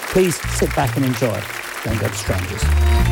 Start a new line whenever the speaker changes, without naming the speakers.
Please sit back and enjoy. Don't go to strangers.